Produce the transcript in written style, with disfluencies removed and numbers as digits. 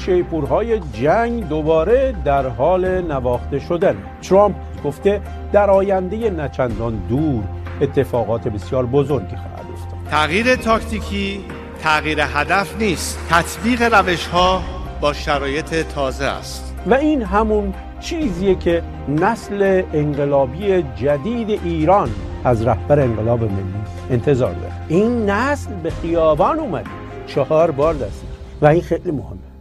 شیپورهای جنگ دوباره در حال نواخته شدن. ترامپ گفته در آینده نچندان دور اتفاقات بسیار بزرگی خواهد افتاد. تغییر تاکتیکی تغییر هدف نیست، تطبیق روش‌ها با شرایط تازه است. و این همون چیزیه که نسل انقلابی جدید ایران از رهبر انقلاب ملی انتظار داره. این نسل به خیابان اومد 4 بار دستی و این خیلی مهمه.